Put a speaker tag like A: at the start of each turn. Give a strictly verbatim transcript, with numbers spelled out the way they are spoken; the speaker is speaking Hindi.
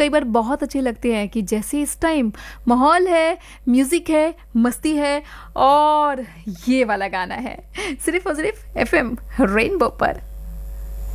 A: कई बार बहुत अच्छे लगते हैं कि जैसे इस टाइम माहौल है, म्यूज़िक है, मस्ती है और ये वाला गाना है, सिर्फ और सिर्फ एफ एम रेनबो पर।